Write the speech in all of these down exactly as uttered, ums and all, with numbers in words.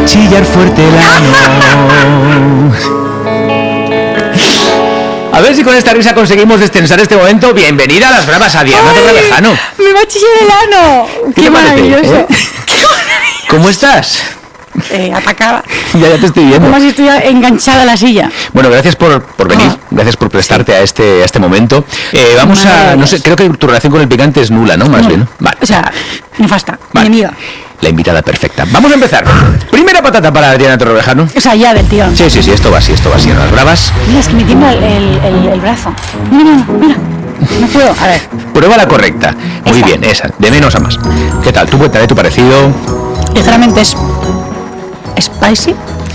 chillar fuerte el ano. A ver si con esta risa conseguimos destensar este momento. Bienvenida a Las Bravas, a Diana Torrevejano. ¡Me va a chillar el ano! ¡Qué, ¿Qué maravilloso! ¿Eh? ¡Qué maravilloso! ¿Cómo estás? Eh, atacada. Ya, ya te estoy viendo. Como si estuviera enganchada a la silla. Bueno, gracias por, por venir, Oh. gracias por prestarte sí. a este a este momento. Eh, vamos a, no sé, creo que tu relación con el picante es nula, ¿no? Más No. bien. Vale. O sea, nefasta, Vale. enemiga. La invitada perfecta. Vamos a empezar. Primera patata para Adriana Torrevejano. O sea, ya del tirón. Sí, sí, sí, esto va así, esto va así en Las Bravas. Mira, es que me tiembla el, el, el, el brazo. Mira, mira, mira. No puedo. A ver. Prueba la correcta. Muy Esta. bien, esa. De menos a más. ¿Qué tal? Tú cuéntame tu parecido. Ligeramente es spicy.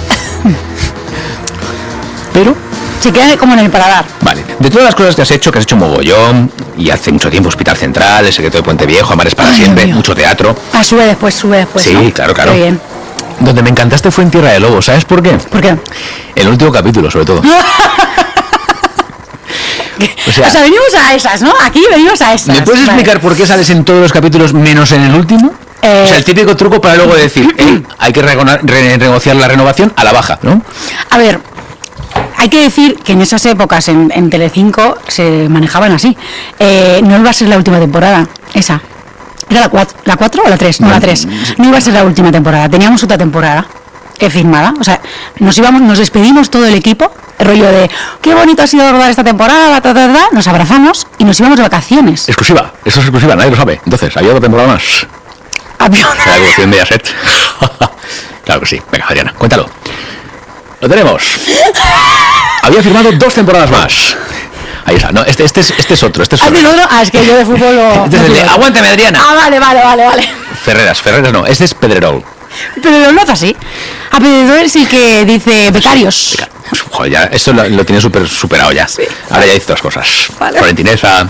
Pero... Se queda como en el paladar. Vale. De todas las cosas que has hecho, que has hecho mogollón, y hace mucho tiempo Hospital Central, El secreto de Puente Viejo, Amares para Ay, siempre, Dios mío. mucho teatro. Ah, sube después, sube después. Sí, ¿no? claro, claro. Qué bien. Donde me encantaste fue en Tierra de Lobos. ¿Sabes por qué? ¿Por qué? El último capítulo, sobre todo. O sea, o sea, venimos a esas, ¿no? Aquí venimos a esas. ¿Me puedes Vale. explicar por qué sales en todos los capítulos menos en el último? Eh, O sea, el típico truco para luego decir, eh, hay que rego- re- renegociar la renovación a la baja, ¿no? A ver, hay que decir que en esas épocas en, en Telecinco se manejaban así. Eh, no iba a ser la última temporada, esa. ¿Era la cuatro, la cuatro o la tres? No, la tres. No iba a ser la última temporada. Teníamos otra temporada eh, firmada. O sea, nos íbamos, nos despedimos todo el equipo, el rollo de qué bonito ha sido rodar esta temporada, ta, ta, ta, ta, nos abrazamos y nos íbamos de vacaciones. Exclusiva, eso es exclusiva, nadie lo sabe. Entonces, ¿había otra temporada más? Había una- La evolución de Mediaset. Claro que sí. Venga, Adriana, cuéntalo. Lo tenemos. Había firmado dos temporadas más. Ahí está. No, este, este, es, este es otro. Este es ¿Ah, Ferreras. del otro? Ah, es que yo de fútbol lo... Este es no el de, quiero. aguántame, Adriana. Ah, vale, vale, vale, vale. Ferreras, Ferreras no. Este es Pedrerol. Pero no es así. A Pedro es el que dice becarios. Joder, ya, esto lo, lo tiene super, superado ya. Sí. Ahora ya dice otras cosas. Vale. Florentinesa.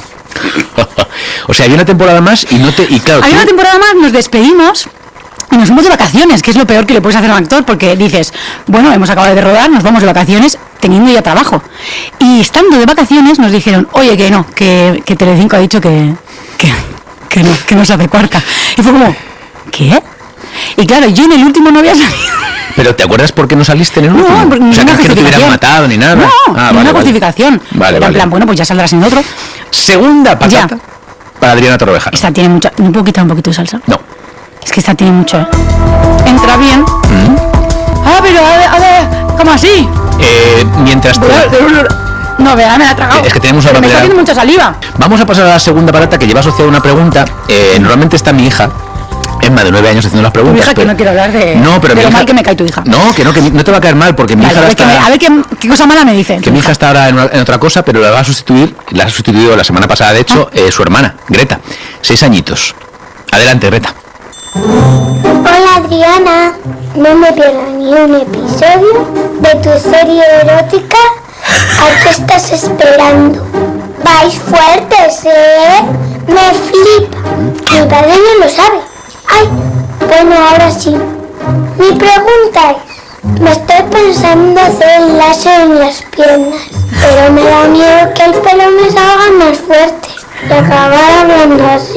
O sea, había una temporada más y no te... Y claro, Hay tú- una temporada más, nos despedimos y nos fuimos de vacaciones, que es lo peor que le puedes hacer a un actor, porque dices, bueno, hemos acabado de rodar, nos vamos de vacaciones teniendo ya trabajo. Y estando de vacaciones nos dijeron, oye, que no, que, que Telecinco ha dicho que, que, que no, que no se hace cuarta. Y fue como, ¿qué? Y claro, yo en el último no había salido. Pero ¿te acuerdas por qué no saliste en el No, último? porque O sea, ninguna que no te hubieran justificación. matado ni nada. No, Ah, ninguna vale, vale. justificación. Vale, Era vale. en plan, bueno, pues ya saldrás en otro. Segunda patata Ya. para Adriana Torrevejano. Esta tiene mucha... ¿No puedo quitar un poquito de salsa? No. Es que esta tiene mucho, ¿eh? Entra bien. Mm. Ah, pero a ver, a ver, ¿cómo así? Eh, mientras te... No, vea, me la he tragado. Es que tenemos una Pero me está papelera. haciendo mucha saliva. Vamos a pasar a la segunda patata que lleva asociada una pregunta. Eh, normalmente está mi hija, Emma, de nueve años, haciendo las Tu preguntas. hija, que pero- no quiero hablar de, No, pero de mi lo hija- mal que me cae tu hija. No, que no, que no te va a caer mal, porque mi Vale, hija a ahora ver, que me- está... a ver qué, qué cosa mala me dice. Que mi hija está ahora en, una- en otra cosa, pero la va a sustituir, la ha sustituido la semana pasada, de hecho, Ah. eh, su hermana, Greta. Seis añitos. Adelante, Greta. Hola Adriana, no me pierdo ni un episodio de tu serie erótica. ¿A qué estás esperando? Vais fuertes, ¿eh? Me flipa. Mi padre no lo sabe. Ay, bueno, ahora sí. Mi pregunta es, me estoy pensando hacer el láser en las piernas, pero me da miedo que el pelo me salga más fuerte y acabar hablando así.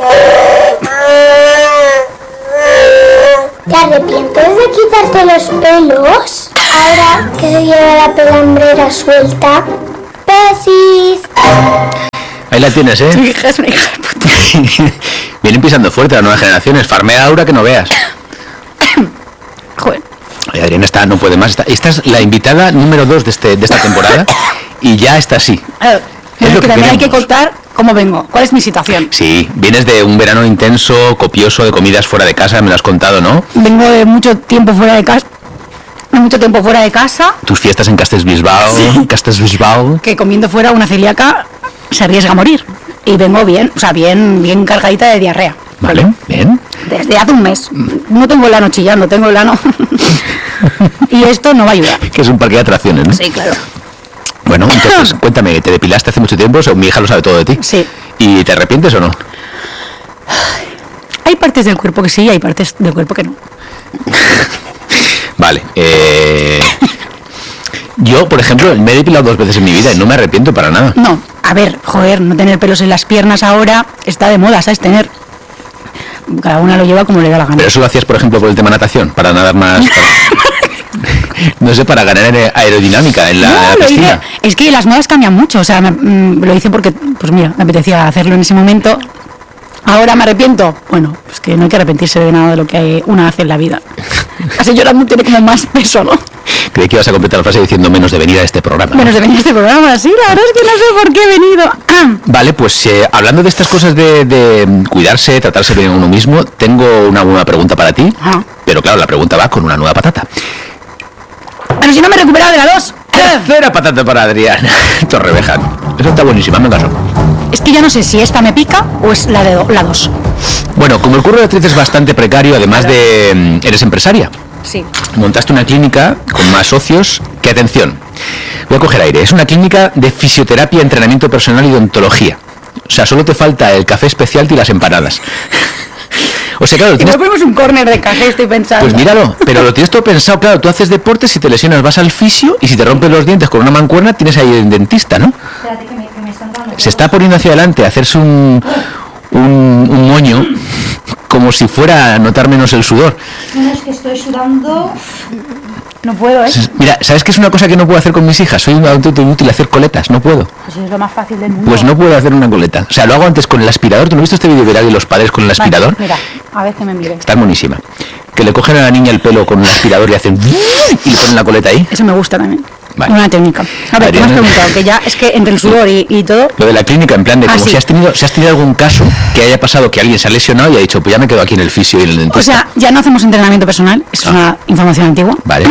¿Te arrepientes de quitarte los pelos? Ahora que se lleva la pelambrera suelta. Besis. Ahí la tienes, Tu ¿eh? hija es una hija de puta. Vienen pisando fuerte las nuevas generaciones. Farmea Aura que no veas. Joder. Oye, Adriana está, no puede más. Está- esta es la invitada número dos de, este, de esta temporada y ya está así. A ver, Es es lo que que también hay que queremos. contar cómo vengo, cuál es mi situación. Sí, vienes de un verano intenso, copioso, de comidas fuera de casa, me lo has contado, ¿no? Vengo de mucho tiempo fuera de casa, de mucho tiempo fuera de casa, Tus fiestas en Castellbisbal, Sí. Castellbisbal. que comiendo fuera una celíaca se arriesga a morir. Y vengo bien, o sea, bien, bien cargadita de diarrea. Vale, bien. Desde hace un mes. No tengo el ano chillando, tengo el ano. Y esto no va a ayudar. Que es un parque de atracciones, ¿no? Sí, claro. Bueno, entonces, cuéntame, ¿te depilaste hace mucho tiempo? O sea, mi hija lo sabe todo de ti. Sí. ¿Y te arrepientes o no? Hay partes del cuerpo que sí y hay partes del cuerpo que no. Vale. Eh... Yo, por ejemplo, me he depilado dos veces en mi vida y no me arrepiento para nada. No, a ver, joder, no tener pelos en las piernas ahora está de moda, ¿sabes? Tener cada una lo lleva como le da la gana. Pero eso lo hacías, por ejemplo, por el tema natación, para nadar más... Para... no sé, para ganar aerodinámica en la, no, la lo piscina. hice, es que las modas cambian mucho, o sea, me, mm, lo hice porque, pues mira, me apetecía hacerlo en ese momento. ¿Ahora me arrepiento? Bueno, pues que no hay que arrepentirse de nada de lo que una hace en la vida. Así llorando tiene como más peso, ¿no? Creí que ibas a completar la frase diciendo menos de venir a este programa. Menos de venir a este programa, sí, la verdad es que no sé por qué he venido. Ah. Vale, pues eh, hablando de estas cosas de, de cuidarse, tratarse bien a uno mismo, tengo una buena pregunta para ti. Ah. Pero claro, la pregunta va con una nueva patata. Pero si no me he recuperado de la dos. Tercera patata para Adrián. Torrevejano. Eso está buenísima, me caso. Es que ya no sé si esta me pica o es la de do, la dos. Bueno, como el curro de actriz es bastante precario, además de... Eres empresaria. Sí. Montaste una clínica con más socios que, atención, voy a coger aire, es una clínica de fisioterapia, entrenamiento personal y odontología. O sea, solo te falta el café especial y las empanadas. O sea, claro, Y tienes... no ponemos un córner de café, estoy pensando. Pues míralo, pero lo tienes todo pensado, claro, tú haces deporte, si te lesionas vas al fisio y si te rompes los dientes con una mancuerna tienes ahí el dentista, ¿no? Espérate que me, que me están dando. Se está poniendo hacia adelante a hacerse un, un, un moño como si fuera a notar menos el sudor. No, es que estoy sudando. No puedo, ¿eh? Mira, ¿sabes qué es una cosa que no puedo hacer con mis hijas? Soy un auténtico inútil hacer coletas, no puedo. Pues es lo más fácil del mundo. Pues no puedo hacer una coleta. O sea, lo hago antes con el aspirador. ¿Tú no has visto este vídeo viral de los padres con el aspirador? Vale, mira, a ver que me mires. Está buenísima. Que le cogen a la niña el pelo con el aspirador y hacen... y le ponen la coleta ahí. Eso me gusta también. Vale. Una técnica. A ver, ¿qué me has Adriana. preguntado? Que ya es que entre el sudor y, y todo. Lo de la clínica, en plan de Ah, como sí. si has tenido si has tenido algún caso que haya pasado que alguien se ha lesionado y ha dicho, pues ya me quedo aquí en el fisio y en el dentista. O sea, ya no hacemos entrenamiento personal, es Ah. una información antigua. Vale.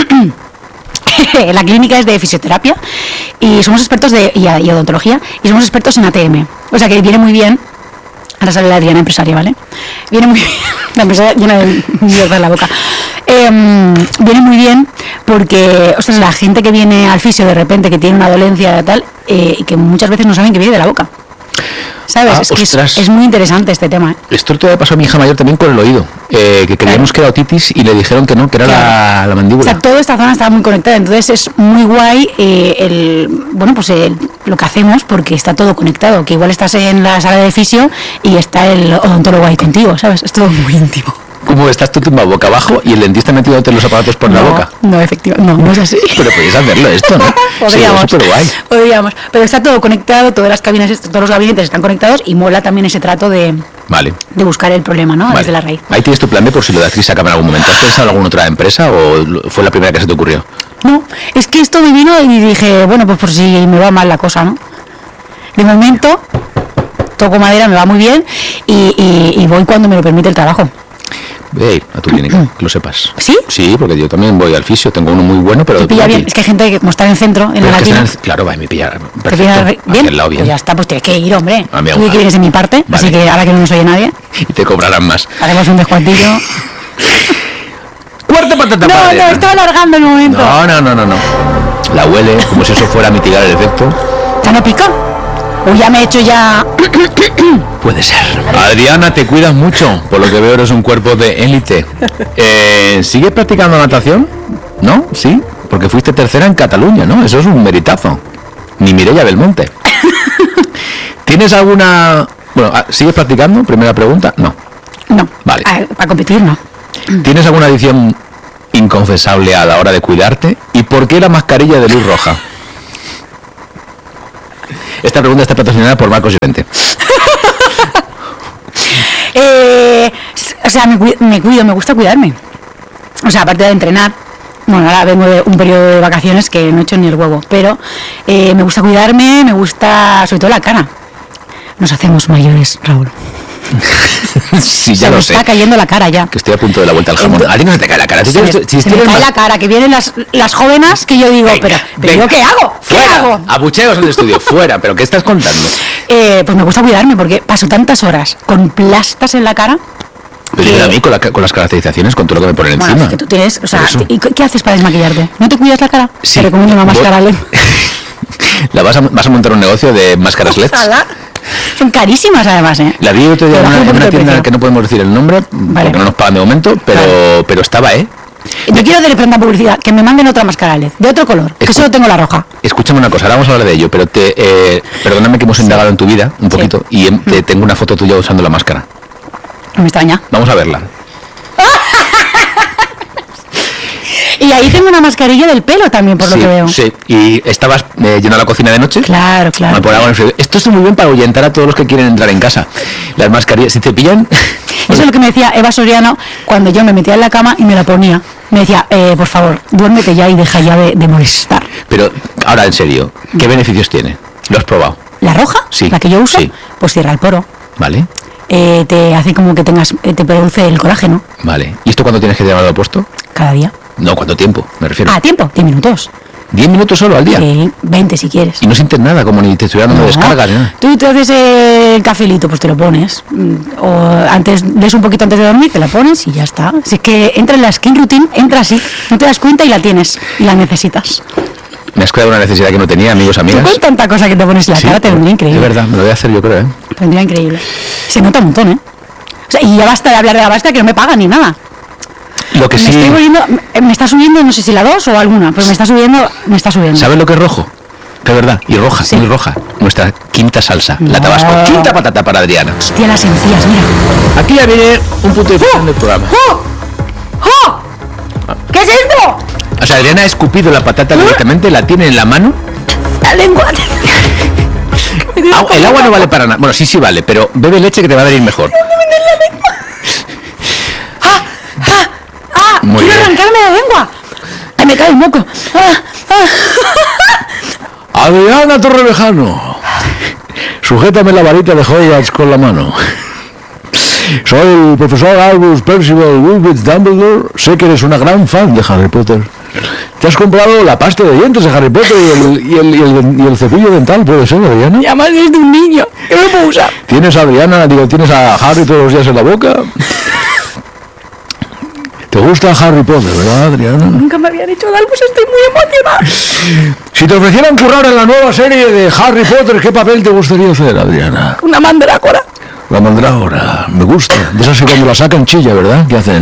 La clínica es de fisioterapia y somos expertos de y, y odontología y somos expertos en A T M. O sea que viene muy bien. Ahora sale la Adriana empresaria, ¿vale? Viene muy bien. La empresaria llena de mierda en la boca. Eh, viene muy bien porque, ostras, la gente que viene al fisio de repente que tiene una dolencia tal eh, y que muchas veces no saben que viene de la boca. ¿Sabes? Ah, es que es, ostras. es muy interesante este tema. ¿eh? Esto todavía pasó a mi hija mayor también con el oído. Eh, que creíamos que era otitis y le dijeron que no, que era la, la O mandíbula. sea, toda esta zona está muy conectada, entonces es muy guay eh, el, bueno, pues el- lo que hacemos porque está todo conectado, que igual estás en la sala de fisio y está el odontólogo ahí contigo, ¿sabes? Es todo muy íntimo. Como estás tú tumbado boca abajo y el dentista metiéndote los aparatos por la no, boca. No, efectivamente, no, no es así. Pero podéis hacerlo esto, ¿no? Podríamos, Sí, es superguay. podríamos, pero está todo conectado, todas las cabinas, todos los gabinetes están conectados y mola también ese trato de, Vale. de buscar el problema, ¿no? Vale. Desde la raíz. Ahí tienes tu plan B por si lo de actriz se acaba en algún momento. ¿Has pensado en alguna otra empresa o lo- fue la primera que se te ocurrió? No, es que esto me vino y dije, bueno, pues por si me va mal la cosa, ¿no? De momento, toco madera, me va muy bien y, y- y voy cuando me lo permite el trabajo. Voy a ir a tu clínica, que lo sepas. ¿Sí? Sí, porque yo también voy al fisio, tengo uno muy bueno, pero... Te pilla aquí. bien, es que hay gente que como está en el centro, en Pero la es que latina, están en- Claro, va, me pilla te perfecto. pilla re- Aquí bien, al lado bien. pues ya está, pues tienes que ir, hombre. A mí Tú aún- que vienes de mi parte, Vale. así que ahora que no nos oye nadie, Y te cobrarán más. haremos un descuantillo. Cuarta patata No, para no, Adriana. estaba alargando el momento. No, no, no, no, no. La huele como si eso fuera a mitigar el efecto. ¿Ya no pica? O ya me he hecho ya... Puede ser. Adriana, te cuidas mucho. Por lo que veo eres un cuerpo de élite. Eh, ¿Sigues practicando natación? ¿No? ¿Sí? Porque fuiste tercera en Cataluña, ¿no? Eso es un meritazo. Ni Mireia Belmonte. ¿Tienes alguna... Bueno, ah, ¿sigues practicando? Primera pregunta. No. No, Vale. a- para competir no. ¿Tienes alguna adicción inconfesable a la hora de cuidarte? ¿Y por qué la mascarilla de luz roja? Esta pregunta está patrocinada por Marcos Llorente. Eh, o sea, me, cui- me cuido, me gusta cuidarme. O sea, aparte de entrenar, bueno, ahora vengo de un periodo de vacaciones que no he hecho ni el huevo, pero eh, me gusta cuidarme, me gusta sobre todo la cara. Nos hacemos mayores, Raúl. Sí, Se ya me lo sé. está cayendo la cara ya. Que estoy a punto de la vuelta al jamón. Ento- A ti no se te cae la cara. Si Se me, tienes- si se me tienes cae más- la cara, que vienen las, las jóvenes que yo digo, Venga, pero, pero venga. ¿yo qué hago? ¿Qué Fuera, hago? abucheos en el estudio, fuera, pero ¿qué estás contando? Eh, pues me gusta cuidarme porque paso tantas horas con plastas en la cara. Pero que- dímelo a mí con, la- con las caracterizaciones, con todo lo que me ponen Bueno, encima. es que tú tienes, o sea, Por eso. ¿y qué qué haces para desmaquillarte? ¿No te cuidas la cara? Sí. Te recomiendo una Voy- máscara L E D. La vas a, vas a montar un negocio de máscaras L E Ds. Ojalá. Son carísimas además, ¿eh? La vi otro día Te en bajo una, un en poquito una el tienda precio. que no podemos decir el nombre, Vale. porque no nos pagan de momento, pero, Vale. pero estaba, ¿eh? Yo quiero hacer tanta publicidad, que me manden otra máscara L E D, de otro color, que Escu- solo tengo la roja. Escúchame una cosa, ahora vamos a hablar de ello, pero te, eh, perdóname que hemos indagado en tu vida un Sí. poquito y em- te- tengo una foto tuya usando la máscara. No me extraña. Vamos a verla. Y ahí tengo una mascarilla del pelo también, por sí, lo que veo. Sí, y estabas eh, yendo a la cocina de noche. Claro, claro. Me ponía con el frío. Esto está muy bien para ahuyentar a todos los que quieren entrar en casa. Las mascarillas, si te pillan... Eso es lo que me decía Eva Soriano cuando yo me metía en la cama y me la ponía. Me decía, eh, por favor, duérmete ya y deja ya de, de molestar. Pero, ahora en serio, ¿qué beneficios tiene? ¿Lo has probado? ¿La roja? Sí. ¿La que yo uso? Sí. Pues cierra el poro. Vale, Eh, te hace como que tengas, eh, te produce el colágeno vale. ¿Y esto cuándo tienes que llevarlo puesto? cada día. No, ¿cuánto tiempo? Me refiero. Ah, tiempo, diez minutos. ¿Diez minutos solo al día? Sí, veinte si quieres. Y no sientes nada, como ni te estuvieran dando No. descargas, ni nada. Tú te haces el cafelito, pues te lo pones. Mm, O antes, lees un poquito antes de dormir, te la pones y ya está. Si es que entra en la skin routine, entra así. No te das cuenta y la tienes. Y la necesitas. Me has creado una necesidad que no tenía, amigos, Tú amigas. con tanta cosa que te pones en la Sí, cara, te vendría increíble. Es verdad, me lo voy a hacer yo creo, ¿eh? Te vendría increíble. Se nota un montón, ¿eh? O sea, y ya basta de hablar de la basta, que no me pagan ni nada. Lo que Me sí... estoy volviendo, me- me está subiendo, no sé si la dos o alguna, pero me está subiendo, me está subiendo. ¿Sabes lo que es rojo? Que es verdad, y roja, Sí. muy roja. Nuestra quinta salsa, la tabasco. No. Quinta patata para Adriana. Hostia, las encías, mira. Aquí ya viene un punto de inflexión del programa. ¡Oh! ¡Oh! ¿Qué es esto? O sea, Adriana ha escupido la patata directamente, la tiene en la mano. La lengua. Ah, el agua no vale para nada. Bueno, sí, sí vale, pero bebe leche que te va a venir mejor. ¡Ah! Muy ¡Quiero bien. arrancarme la lengua! ¡Ay, me cae el moco! ¡Ah! ¡Ah! Adriana Torrevejano, sujétame la varita de Hogwarts con la mano. Soy el profesor Albus Percival Wilbitz Dumbledore. Sé que eres una gran fan de Harry Potter. ¿Te has comprado la pasta de dientes de Harry Potter y el, y el, y el, y el cepillo dental? ¿Puede ser, Adriana? Y además es de un niño. ¿Qué me puedo usar? ¿Tienes a Adriana, digo, tienes a Harry todos los días en la boca? ¿Te gusta Harry Potter, verdad, Adriana? Nunca me habían hecho algo, estoy muy emocionada. Si te ofrecieran currar en la nueva serie de Harry Potter, ¿qué papel te gustaría hacer, Adriana? Una mandrágora. La mandrágora, me gusta. De esas que cuando la sacan chilla, ¿verdad? ¿Qué hacen?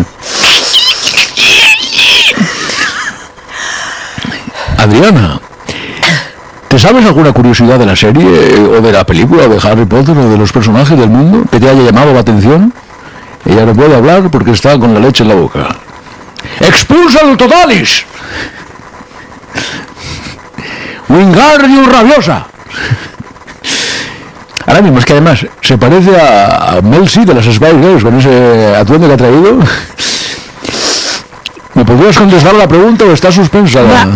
Adriana, ¿te sabes alguna curiosidad de la serie o de la película o de Harry Potter o de los personajes del mundo que te haya llamado la atención? Ella no puede hablar porque está con la leche en la boca. ¡Expulsa el Totalis! ¡Wingardium Rabiosa! Ahora mismo es que además se parece a, a Mel C de las Spice Girls con ese atuendo que ha traído. ¿Me podrías contestar la pregunta o está suspensa? Va.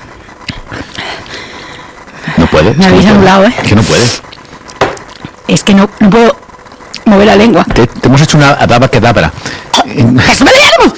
No puede. Me habéis anulado, ¿eh? Que no puede. Es que no, no puedo mover la lengua. Te, te hemos hecho una abracadabra. ¡Es mediano!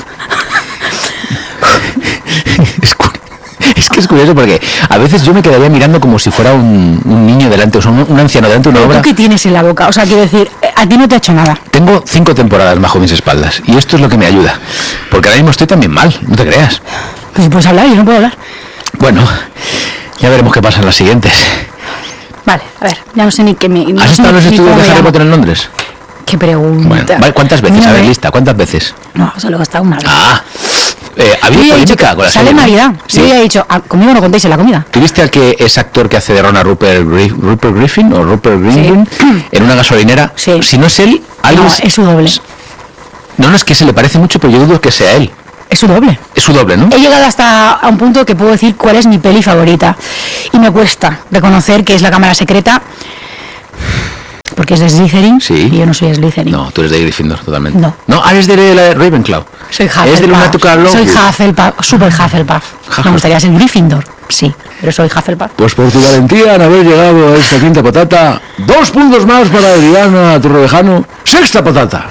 Es, cu- es que es curioso porque a veces yo me quedaría mirando como si fuera un, un niño delante, o sea, un, un anciano delante de una ¿Tú obra. qué tienes en la boca? O sea, quiero decir, a ti no te ha hecho nada. Tengo cinco temporadas bajo mis espaldas y esto es lo que me ayuda. Porque ahora mismo estoy también mal, no te creas. Pues si puedes hablar, yo no puedo hablar. Bueno, ya veremos qué pasa en las siguientes. Vale, a ver, ya no sé ni qué me... no ¿Has sé estado en ni- los ni estudios cómo de me Harry llamo. Potter en Londres? ¿Qué pregunta? Bueno, vale, ¿cuántas veces? Una A ver, vez. lista, ¿cuántas veces? No, solo he estado una vez. Ah, eh, ¿ha habido Yo ya he dicho polémica que con la sale serie, ¿no? Navidad. Sí. Yo ya he dicho, ah, conmigo no contéis en la comida. ¿Tuviste al que es actor que hace de Ron a Rupert, Gri- Rupert Griffin o Rupert Green en una gasolinera? Sí. Si no es él, alguien... No, es su doble. No, no, es que se le parece mucho, pero yo dudo que sea él. Es su doble. Es su doble, ¿no? He llegado hasta a un punto que puedo decir cuál es mi peli favorita. Y me cuesta reconocer que es La Cámara Secreta, porque es de Slytherin, Sí. y yo no soy Slytherin. No, tú eres de Gryffindor, totalmente. No. No, ah, eres de la de Ravenclaw. Soy Es de Hufflepuff. Lunática Soy Lovegood. Hufflepuff, super Hufflepuff. Jaja. Me gustaría ser Gryffindor, sí, pero soy Hufflepuff. Pues por tu valentía en haber llegado a esta quinta patata, dos puntos más para Adriana Torrevejano, sexta patata.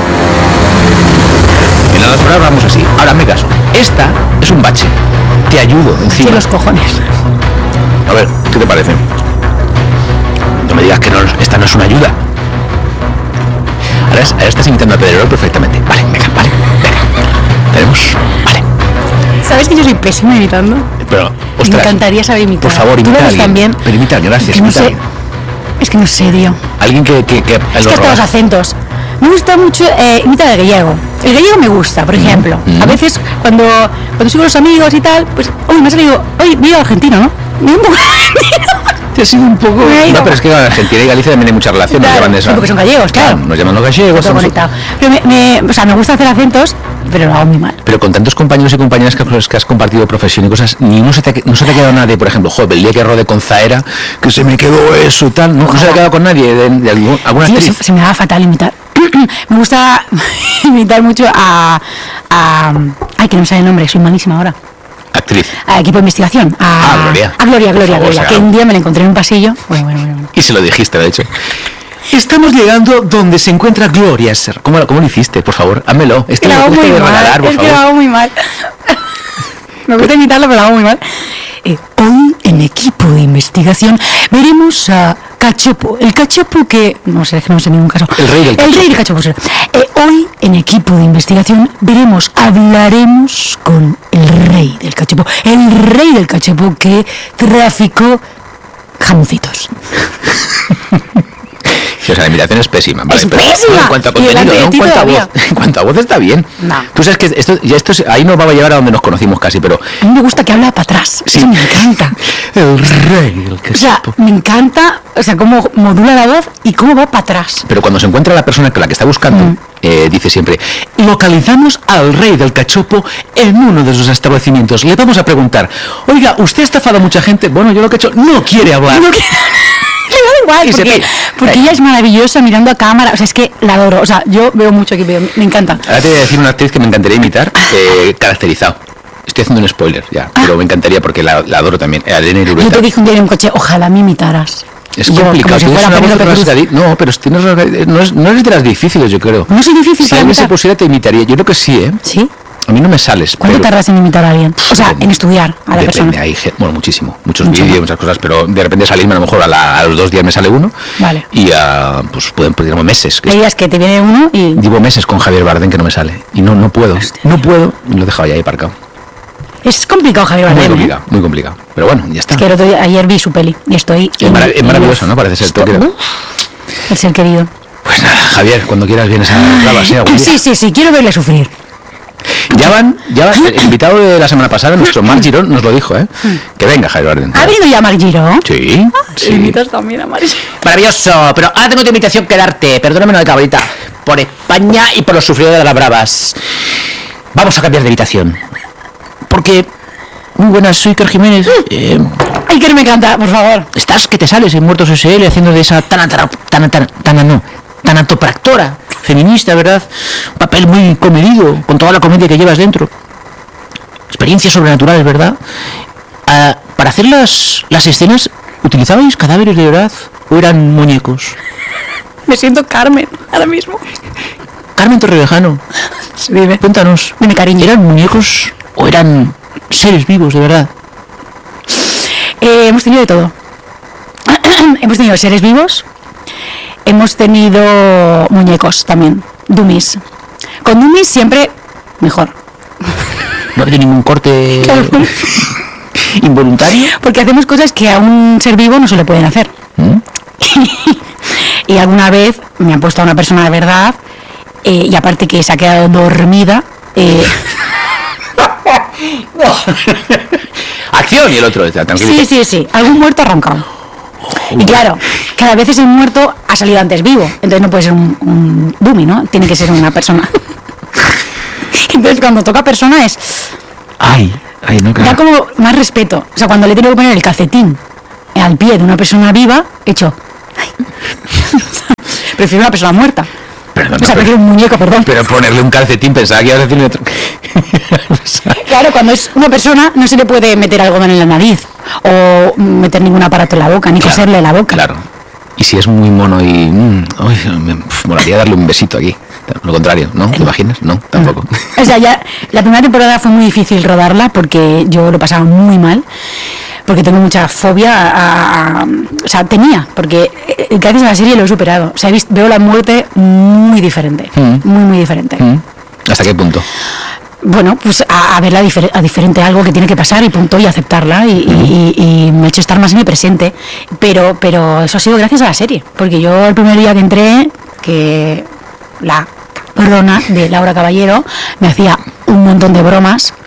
En la natural vamos así. Ahora me caso. Esta es un bache. Te ayudo Sí, encima. los cojones. A ver, ¿qué te parece? No me digas que no, esta no es una ayuda. Ahora, es- ahora estás imitando a Pedrerol perfectamente. Vale, venga, vale, venga. Tenemos, vale. ¿Sabes que yo soy pésima imitando? Pero, Me ostras, encantaría saber imitar. por favor, Tú imita lo a eres alguien. también. Pero imita, gracias, Es que no imita a sé. alguien. Es que no sé, tío. Alguien que... que, que Es que hasta los acentos. Me gusta mucho eh, imitar el gallego. El gallego me gusta, por ejemplo. mm. A veces cuando cuando sigo con los amigos y tal, pues, uy, me ha salido, uy, vivo argentino, ¿no? Vivo un poco argentino. Te ha sido un poco... No, pero es que en Argentina y Galicia también hay mucha relación. Claro, nos llaman de esa... sí, porque son gallegos, claro. Nos llaman los gallegos. Todo somos- conectado. Pero me, me, o sea, me gusta hacer acentos, pero lo hago muy mal. Pero con tantos compañeros y compañeras que, que has compartido profesión y cosas, ni uno se te, ha- no se te ha quedado nadie, por ejemplo, joder, el día que rodé con Zaera, que se me quedó eso y tal, no, no se te ha quedado con nadie, de, de algún- alguna Tío, actriz. se, se me da fatal imitar. Me gusta imitar mucho a, a... Ay, que no me sale el nombre, soy malísima ahora. Actriz. A equipo de investigación. A, Ah, Gloria. A Gloria, Por Gloria, favor, Gloria. o sea, Que un día me la encontré en un pasillo. Bueno, bueno, bueno. bueno. Y se lo dijiste, de hecho. Estamos llegando donde se encuentra Gloria. Ser- ¿Cómo, lo- cómo lo hiciste? Por favor, házmelo. Esto Que lo hago esto muy de mal. regalar, por Es que lo favor. hago muy mal. Me gusta imitarlo, pero lo hago muy mal. Eh, hoy en equipo de investigación veremos a Cachopo, el cachopo que... No sé, es que no sé en ningún caso. El rey del El cachopo. rey del cachopo, sí. Eh, hoy en equipo de investigación veremos, hablaremos con el rey del cachopo. El rey del cachopo que traficó jamoncitos. Sí, o sea, la imitación es pésima. Vale, Es pero- pésima. no, en cuanto a Y delante contenido, de no en ti cuanto a voz. todavía. En cuanto a voz está bien. No. Tú sabes que esto, ya esto es- ahí nos va a llevar a donde nos conocimos casi, pero... A mí me gusta que habla para atrás. Sí. Eso me encanta. El rey del O sea, cachopo. me encanta, o sea, cómo modula la voz y cómo va para atrás. Pero cuando se encuentra la persona que la que está buscando, Mm. eh, dice siempre, localizamos al rey del cachopo en uno de sus establecimientos. Le vamos a preguntar, oiga, ¿usted ha estafado a mucha gente? Bueno, yo lo que he hecho, no quiere hablar. No, que- Le da igual, Y se porque, pira. porque Ahí. ella es maravillosa mirando a cámara. O sea, es que la adoro. O sea, yo veo mucho aquí, veo- me encanta. Ahora te voy a decir una actriz que me encantaría imitar, eh, caracterizado. Estoy haciendo un spoiler ya, pero me encantaría porque la, la adoro también. Eh, Elena Yo Irureta. te dije un día en un coche, ojalá me imitaras. Es Yo, complicado. como si tienes fuera una voz Penélope Cruz. rasgadita. No, pero tienes rasgadita. no es, no es de las difíciles, yo creo. No soy difícil Si para alguien se imitar. pusiera te imitaría. Yo creo que sí, ¿eh? ¿Sí? A mí no me sales. ¿Cuánto pero- tardas en imitar a alguien? O sea, Depende. en estudiar a la Depende, persona. hay gen- bueno, muchísimo, muchos Mucho. vídeos, muchas cosas, pero de repente salirme a lo mejor a, la- a los dos días me sale uno. Vale. Y a, pues pueden, pues, digamos, meses. Que Le digas que te viene uno y... llevo meses con Javier Bardem que no me sale. Y no, no puedo. No puedo. Y lo he dejado ya ahí aparcado. Es complicado, Javier Muy Bardem, ¿eh? complicado, muy complicado. Pero bueno, ya está. Es que el otro día, ayer vi su peli y estoy... Es mara- es en- maravilloso, en- ¿no? Parece ser, Esto- te quiero. Uf, el ser querido. Pues nada, Javier, cuando quieras vienes a grabar, ¿sí? Algún día. Sí, sí, sí, quiero verle sufrir. Ya van, ya van, el invitado de la semana pasada, nuestro Marc Girón, nos lo dijo, ¿eh? Que venga, Javier Bardem. ¿Ha venido ya Marc Giró? Sí, sí. Invitas también a Marc Giró. Maravilloso, pero ahora tengo otra invitación que darte, perdóname no de cabrita, por España y por los sufridores de las bravas. Vamos a cambiar de habitación. Porque, muy buenas, soy Iker Jiménez. Eh, Ay, que me encanta, por favor. estás que te sales en Muertos S L haciendo de esa tan tan tan tan tan no, tanatopractora feminista, ¿verdad? Un papel muy comedido, con toda la comedia que llevas dentro. Experiencias sobrenaturales, ¿verdad? Ah, para hacer las, las escenas, ¿utilizabais cadáveres de verdad o eran muñecos? Me siento Carmen ahora mismo. Carmen Torrevejano, Dime. cuéntanos, Dime, cariño. ¿eran muñecos o eran seres vivos de verdad? Eh, hemos tenido de todo. Hemos tenido seres vivos. Hemos tenido muñecos también. Dummies. Con dummies siempre mejor. ¿No ha habido ningún corte Claro. involuntario? Porque hacemos cosas que a un ser vivo no se le pueden hacer. ¿Mm? Y alguna vez me han puesto a una persona de verdad eh, y aparte que se ha quedado dormida. eh, Acción y el otro, está tranquilo. sí, sí, sí. Algún muerto arrancado. Y claro, cada vez ese muerto ha salido antes vivo. Entonces no puede ser un, un dummy, ¿no? Tiene que ser una persona. Entonces cuando toca persona es... Ay, ay, no, Da claro. como más respeto. O sea, cuando le tengo que poner el calcetín al pie de una persona viva, he hecho... ay. Prefiero una persona muerta. Perdón, O no, sea, pero, prefiero un muñeco, perdón. pero ponerle un calcetín, pensaba que ibas a decirle otro. Claro, cuando es una persona no se le puede meter algodón en la nariz o meter ningún aparato en la boca, ni Claro, coserle la boca. Claro. Y si es muy mono y... mm, ay, me uf, molaría darle un besito aquí. Lo contrario, ¿no? ¿Te imaginas? No, tampoco. O sea, ya la primera temporada fue muy difícil rodarla porque yo lo pasaba muy mal, porque tengo mucha fobia a, a- a- o sea, tenía, porque eh, gracias a la serie lo he superado. O sea, he visto- veo la muerte muy diferente, Mm. muy, muy diferente. Mm. ¿Hasta qué punto? Bueno, pues a, a verla difer- a diferente, algo que tiene que pasar y punto, y aceptarla, y, y- y- y me ha hecho estar más en mi presente. Pero, pero eso ha sido gracias a la serie, porque yo el primer día que entré, que la cabrona de Laura Caballero me hacía un montón de bromas,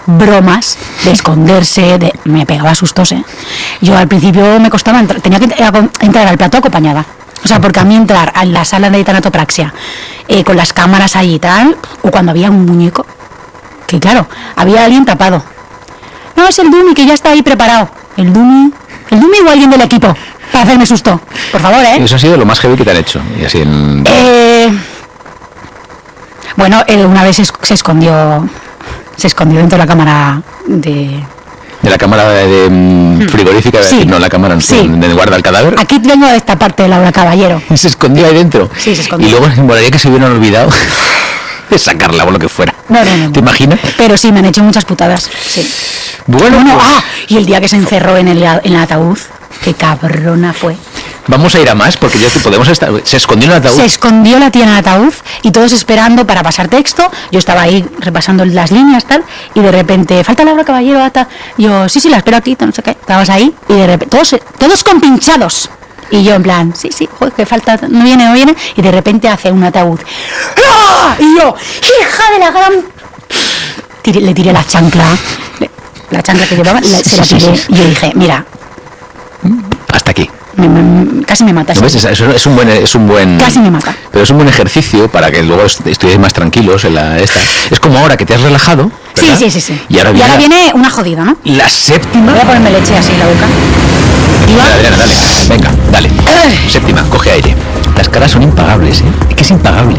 bromas, de esconderse, de me pegaba sustos, ¿eh? Yo al principio me costaba entrar, tenía que entrar al plató acompañada. O sea, porque a mí entrar a la sala de tanatopraxia eh, con las cámaras allí y tal, o cuando había un muñeco, que claro, había alguien tapado. No, es el Dumi que ya está ahí preparado. El Dumi, el Dumi o alguien del equipo para hacerme susto. Por favor, ¿eh? Eso ha sido lo más heavy que te han hecho. Y así en... eh bueno, eh, una vez se, se escondió, se escondió dentro de la cámara de... De la cámara de, de mm, frigorífica, Sí. decir, no, la cámara Sí. donde guarda el cadáver. Aquí vengo de esta parte de Laura Caballero. Se escondió ahí dentro. Sí, se escondió. Y luego me molaría que se hubieran olvidado de sacarla o lo que fuera. No, no, no, no. ¿Te imaginas? Pero sí, me han hecho muchas putadas. Sí. Bueno, Bueno, pues, ah, y el día que se encerró en el, en el ataúd, qué cabrona fue. vamos a ir a más porque ya te podemos estar. Se escondió en el ataúd. Se escondió la tía en el ataúd y todos esperando para pasar texto. Yo estaba ahí repasando las líneas, tal, y de repente, falta Laura Caballero, ata. Yo, sí, sí, la espero aquí, no sé qué. Estabas ahí y de repente, todos, todos compinchados. Y yo en plan, sí, sí, joder, que falta, no viene, no viene. Y de repente hace un ataúd. ¡Ah! Y yo, hija de la gran... Tiré- le tiré la chancla, le- la chancla que llevaba, la- se la Sí, sí, tiré. sí. Y yo dije, mira, Hasta aquí. me- me- casi me matas. ¿No ves? Es, eso es un buen, es un buen. Casi me mata. Pero es un buen ejercicio para que luego est- estudéis más tranquilos en la esta. Es como ahora que te has relajado. Sí, ¿verdad? sí, sí, sí. Y ahora viene, viene una jodida, ¿no? la, la séptima. Voy a ponerme leche así en la boca. Dale, Adriana, dale. Venga, dale. Séptima, coge aire. Las caras son impagables, ¿eh? Es que es impagable.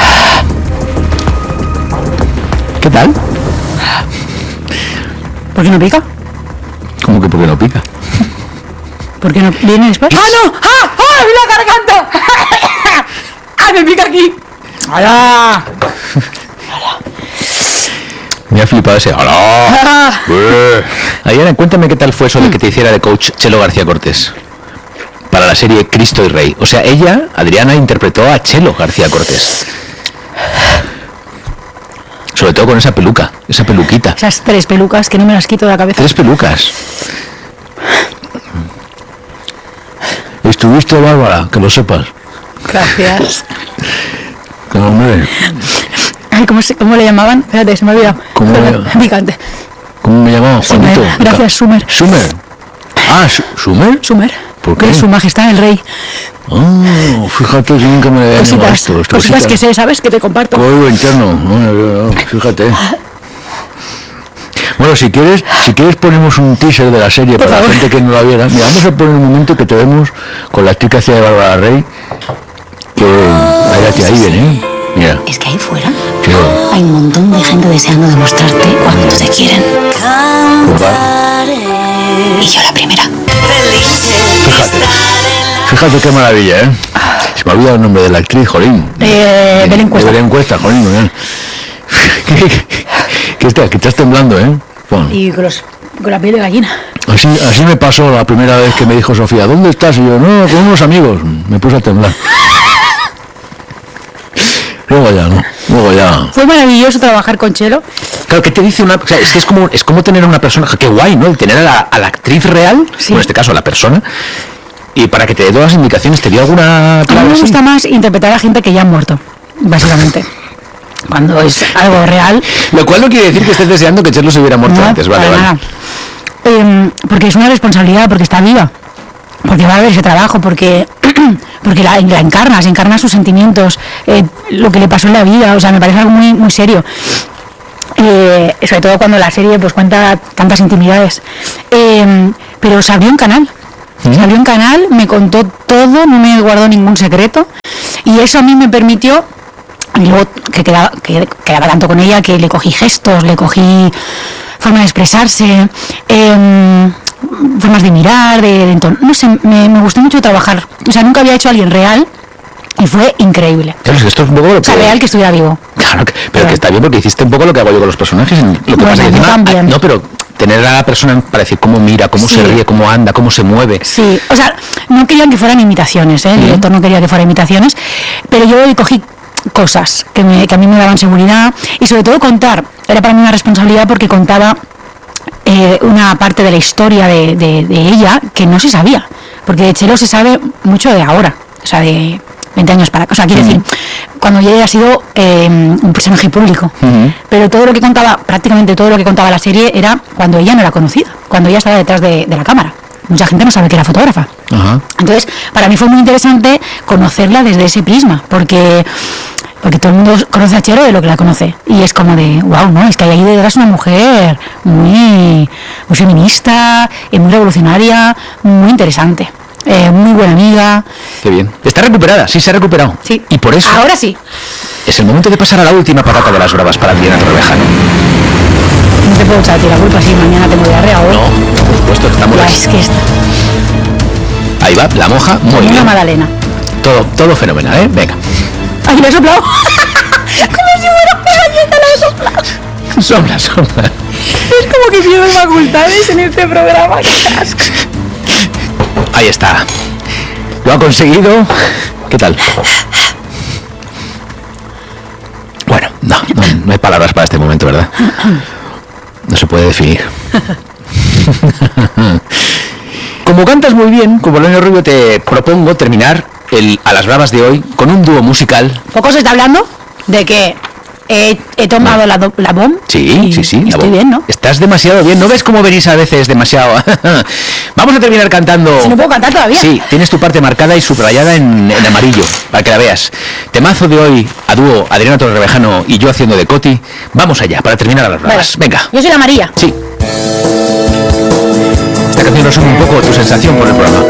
¿Qué tal? ¿Por qué no pica? ¿Cómo que por qué no pica? ¿Por qué no viene después? ¡Ah, no! ¡Ah! ¡Ah! ¡La garganta! ¡Ah! ¡Me pica aquí! ¡Hala! Me ha flipado ese. ¡Hola! Ah. Eh. Adriana, cuéntame qué tal fue eso de que te hiciera de coach Chelo García Cortés para la serie Cristo y Rey. O sea, ella, Adriana, interpretó a Chelo García Cortés. Sobre todo con esa peluca, esa peluquita. Esas tres pelucas que no me las quito de la cabeza. Tres pelucas. Estuviste, Bárbara, que lo sepas. Gracias. Que, hombre, Ay, ¿cómo, se, ¿cómo le llamaban? Espérate, se me ha olvidado. ¿Cómo le- Picante. ¿cómo me llamaba? Sumer. Juanito. Gracias, Sumer. Sumer. Ah, Su- Sumer. Sumer. ¿Por qué? De su majestad el rey. Ah, fíjate, yo nunca me había animado a Cositas, esto. esto, cositas que sé, ¿sabes? Que te comparto. Código interno. No, no, no, fíjate. Bueno, si quieres, si quieres ponemos un teaser de la serie Por para favor. la gente que no la viera. Mira, vamos a poner un momento que te vemos con la chica hacia de Bárbara Rey. Que váyate ahí bien, ¿eh? Mira, Es que ahí fuera sí, hay un montón de gente deseando demostrarte cuánto te quieren. compa. Y yo la primera. Fíjate, fíjate qué maravilla, ¿eh? Se me ha olvidado el nombre de la actriz, jolín. Eh, Belén Cuesta. De Belén Cuesta, jolín, ¿eh? ¿Qué estás? Que estás temblando, ¿eh? Pon. Y con, los, con la piel de gallina. Así, así me pasó la primera vez que me dijo Sofía, ¿dónde estás? Y yo, no, con unos amigos. Me puse a temblar. Luego ya, ¿no? Luego ya. Fue maravilloso trabajar con Chelo. Claro, ¿qué te dice una...? O sea, es que es como, es como tener a una persona... Qué guay, ¿no? El tener a la, a la actriz real, Sí. o en este caso a la persona, y para que te dé todas las indicaciones, ¿te dio alguna A mí clave me así? gusta más interpretar a gente que ya ha muerto, básicamente. Cuando es algo real. Lo cual no quiere decir que estés deseando que Chelo se hubiera muerto No, antes, vale, para vale. nada. Em, porque es una responsabilidad, porque está viva, porque va a haber ese trabajo, porque porque la, la encarnas, encarna sus sentimientos, eh, lo que le pasó en la vida, o sea, me parece algo muy muy serio. Eh, sobre todo cuando la serie pues cuenta tantas intimidades. Em, pero se abrió un canal. Se abrió un canal, me contó todo, no me guardó ningún secreto, y eso a mí me permitió. Y luego que quedaba, que quedaba tanto con ella que le cogí gestos, le cogí forma de expresarse, eh, formas de mirar, de, de enton- no sé, me, me gustó mucho trabajar. O sea, nunca había hecho a alguien real y fue increíble. Claro, es que esto es un poco lo O sea, que... real que estuviera vivo. Claro, que- pero que está bien porque hiciste un poco lo que hago yo con los personajes. en- Lo que Bueno, pasa es que yo encima- también. No, pero tener a la persona para decir cómo mira, cómo Sí. se ríe, cómo anda, cómo se mueve. Sí, o sea, no querían que fueran imitaciones, ¿eh? El director no quería que fueran imitaciones, pero yo le cogí cosas que, me, que a mí me daban seguridad y sobre todo contar, era para mí una responsabilidad porque contaba eh, una parte de la historia de, de- de ella que no se sabía, porque de Chelo se sabe mucho de ahora, o sea, de, veinte años para acá. O sea, quiero Uh-huh. decir, cuando ella ha sido eh, un personaje público. Uh-huh. Pero todo lo que contaba, prácticamente todo lo que contaba la serie era cuando ella no era conocida, cuando ella estaba detrás de, de la cámara. Mucha gente no sabe que era fotógrafa. Ajá. Entonces, para mí fue muy interesante conocerla desde ese prisma, porque porque todo el mundo conoce a Chero de lo que la conoce. Y es como de, wow, ¿no? Es que hay ahí detrás una mujer muy, muy feminista, eh, muy revolucionaria, muy interesante. Eh, muy buena amiga. Qué bien. Está recuperada, sí se ha recuperado. Sí. Y por eso Ahora sí. es el momento de pasar a la última patata de las bravas para Adriana Torrevejano. No te puedo echar a ti la culpa si mañana tengo diarrea hoy. No, por supuesto, estamos Ya, ahí. es que está. Ahí va, la moja, muy Como una bien. magdalena. Todo, todo fenomenal, ¿eh? Venga. ¡Ay, lo he soplado! Como si fuera una galleta, lo he soplado. Sopla, sopla. Es como que pierdo facultades en este programa. ¡Qué asco! Ahí está. Lo ha conseguido. ¿Qué tal? Bueno, no, no, no hay palabras para este momento, ¿verdad? No se puede definir. Como cantas muy bien, como Polonio Rubio, te propongo terminar el A las Bravas de hoy con un dúo musical. Poco se está hablando de que he, he tomado la, do- la bomb. Sí, y sí, sí. la Estoy voz. bien, ¿no? Estás demasiado bien. ¿No ves cómo venís a veces demasiado? Vamos a terminar cantando. Si no puedo cantar todavía. Sí, tienes tu parte marcada y subrayada en, en amarillo, para que la veas. Temazo de hoy, a dúo, Adriana Torrevejano y yo haciendo de Coti. Vamos allá, para terminar a las Vale. bravas. Venga. Yo soy la María. Sí. Esta canción resume un poco tu sensación por el programa.